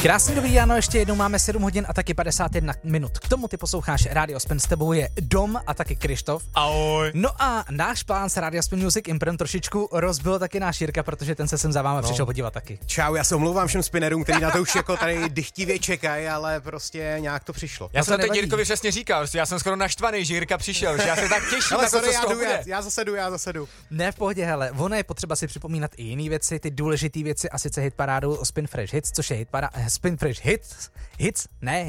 Krásný dobrý ráno, ještě jednou máme 7 hodin a taky 51 minut. K tomu ty posloucháš Radio Spin, s tebou je Dom a taky Krištof. Ahoj. No a náš plán s Radio Spin Music Imprem trošičku rozbil taky náš Jirka, protože ten se sem za váma přišel podívat taky. Čau, já se omlouvám všem spinnerům, kteří na to už jako tady dychtivě čekají, ale prostě nějak to přišlo. Já jsem teď Jirkovi přesně říkal, já jsem skoro naštvaný, že Jirka přišel, že já se tak těším na to, co z toho bude. Já zase jdu. Ne, v pohodě, hele, ono je potřeba si připomínat i jiné věci, ty důležité věci, a sice hitparádu Spin Fresh Hits, což je Spin Fresh Hits.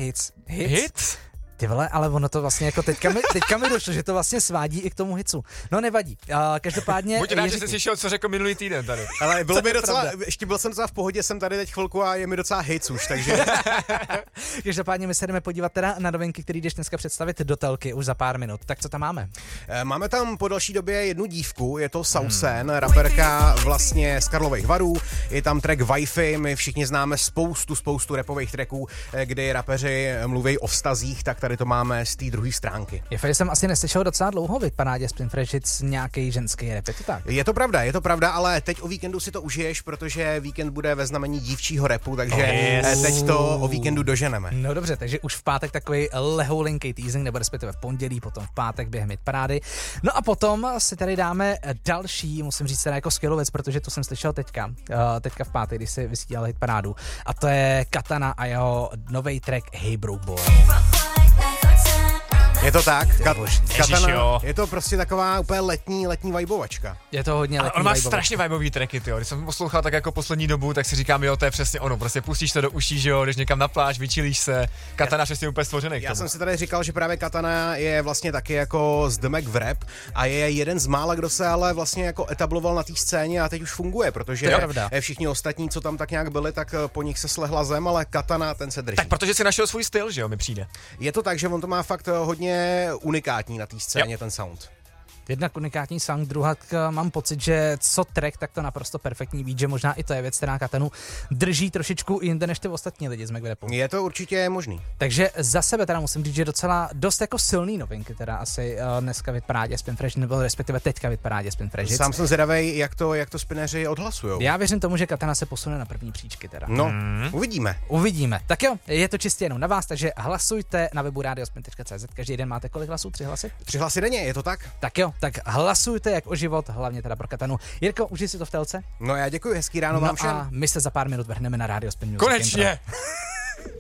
Ty vole, ale ono to vlastně jako teďka mi došlo, že to vlastně svádí i k tomu hitsu. No nevadí. Každopádně... Buď rád, že jsi slyšel, co řekl minulý týden tady. Ale bylo mi docela, ještě byl jsem docela v pohodě, jsem tady teď chvilku a je mi docela hits už, takže... Každopádně my se jdeme podívat teda na novinky, který jdeš dneska představit do telky už za pár minut. Tak co tam máme? Máme tam po další době jednu dívku, je to Sausen, raperka vlastně z Karlových Varů, je tam track Wi-Fi, my všichni známe spoustu rapových tracků, kdy rapeři mluví o vztazích, tak tady to máme z té druhé stránky. Je fakt, že jsem asi neslyšel docela dlouho v hitparádě Spin Fresh Hits nějaký ženský rap, je to tak? Je to pravda, ale teď o víkendu si to užiješ, protože víkend bude ve znamení dívčího rapu, takže teď to o víkendu doženeme. No dobře, takže už v pátek takový lehoulinký teasing, nebo respektive v pondělí, potom v pátek během hitparády. No a potom si tady dáme další, musím říct teda jako skvělou věc, protože to jsem slyšel teďka v pátek, když si vysílal hitparádu, a to je Katana a jeho nový track Hey Broke Boy. Je to tak, Katana, Ježiš, je to prostě taková úplně letní vibovačka. Je to hodně letní on má vibovačka. strašně vibový tracky, tyjo. Když jsem poslouchal tak jako poslední dobu, tak si říkám, jo, to je přesně ono. Prostě pustíš to do uší, že jo, jdeš někam na pláž, vyčilíš se. Katana přesně úplně stvořený. Já jsem si tady říkal, že právě Katana je vlastně taky jako zdemek v rap a je jeden z mála, kdo se ale vlastně jako etabloval na té scéně a teď už funguje, protože všichni ostatní, co tam tak nějak byli, tak po nich se slehla zem, ale Katana, ten se drží. Tak protože si našel svůj styl, že jo, mi přijde. Je to tak, že on to má fakt hodně unikátní na té scéně, ten sound. Jednak unikátní sound, druhá mám pocit, že co track, tak to naprosto perfektní beat, že možná i to je věc, která Katanu drží trošičku jinde než ty ostatní lidi z McRapu. Je to určitě možný. Takže za sebe teda musím říct, že docela dost jako silný novinky teda asi dneska v hitparádě Spin Fresh, nebo respektive teďka v hitparádě Spin Fresh. Sám jsem zvědavej, jak to spineři odhlasujou. Já věřím tomu, že Katana se posune na první příčky teda. No, uvidíme. Tak jo, je to čistě jenom na vás, takže hlasujte na webu radiospin.cz. Každý den máte kolik hlasů? 3 hlasy? 3 hlasy denně, je to tak? Tak jo, tak hlasujte jak o život, hlavně teda pro Katanu. Jirko, užij si to v telce. No já děkuji, hezký ráno vám všem. A my se za pár minut vrhneme na Radio Spin Music. Konečně!